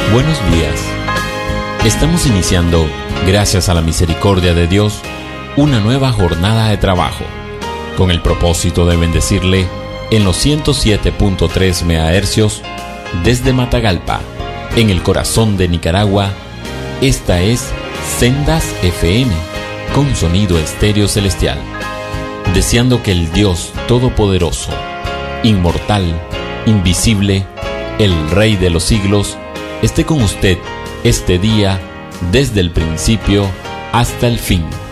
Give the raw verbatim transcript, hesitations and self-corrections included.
Buenos días. Estamos iniciando, gracias a la misericordia de Dios, una nueva jornada de trabajo, con el propósito de bendecirle en los ciento siete punto tres megahercios desde Matagalpa, en el corazón de Nicaragua. Esta es Sendas F M, con sonido estéreo celestial, deseando que el Dios Todopoderoso, inmortal, invisible, el Rey de los siglos, esté con usted este día, desde el principio hasta el fin.